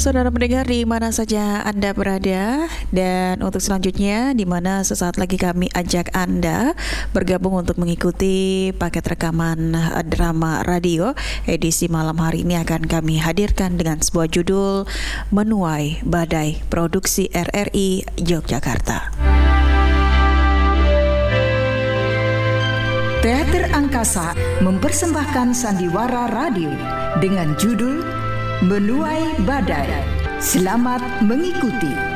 Saudara pendengar di mana saja Anda berada, dan untuk selanjutnya di mana sesaat lagi kami ajak Anda bergabung untuk mengikuti paket rekaman drama radio edisi malam hari ini akan kami hadirkan dengan sebuah judul Menuai Badai, produksi RRI Yogyakarta. Teater Angkasa mempersembahkan sandiwara radio dengan judul Menuai Badai. Selamat mengikuti.